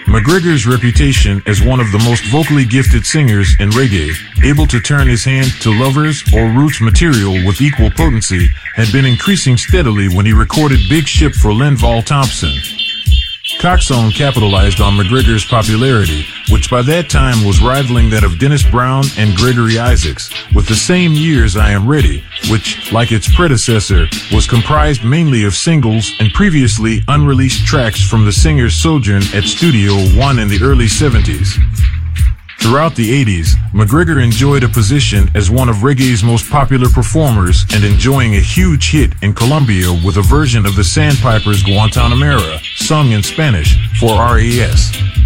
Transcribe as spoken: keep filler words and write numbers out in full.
McGregor's reputation as one of the most vocally gifted singers in reggae, able to turn his hand to lovers or roots material with equal potency, had been increasing steadily when he recorded Big Ship for Linval Thompson. Coxsone capitalized on McGregor's popularity, which by that time was rivaling that of Dennis Brown and Gregory Isaacs, with the same year's I Am Ready, which, like its predecessor, was comprised mainly of singles and previously unreleased tracks from the singer's sojourn at Studio One in the early seventies. Throughout the eighties, McGregor enjoyed a position as one of reggae's most popular performers and enjoying a huge hit in Colombia with a version of the Sandpipers' Guantanamera, sung in Spanish, for R E S.